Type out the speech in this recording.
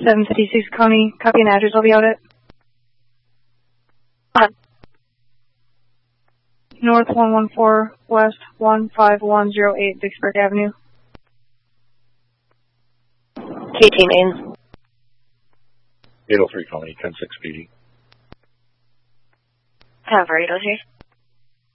756 Coney, copy and address, I'll be out at. North 114, West 15108, Vicksburg Avenue. KT mains. 803 Coney, 106 PD. Have radar here.